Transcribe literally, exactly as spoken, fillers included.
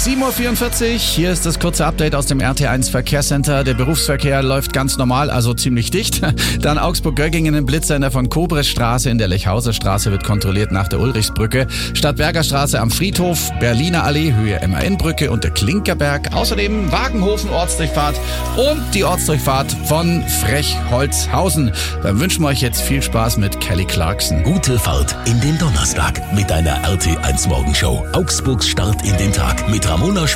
sieben Uhr vierundvierzig, hier ist das kurze Update aus dem R T eins Verkehrscenter. Der Berufsverkehr läuft ganz normal, also ziemlich dicht. Dann Augsburg-Göggingen im Blitzsender von Kobresstraße in der Lechhauser Straße wird kontrolliert nach der Ulrichsbrücke. Stadtberger Straße am Friedhof, Berliner Allee, Höhe M A N-Brücke und der Klinkerberg. Außerdem Wagenhofen Ortsdurchfahrt und die Ortsdurchfahrt von Frechholzhausen. Dann wünschen wir euch jetzt viel Spaß mit Kelly Clarkson. Gute Fahrt in den Donnerstag mit deiner R T eins Morgenshow. Augsburgs Start in den Tag mit Ramona Schwarz.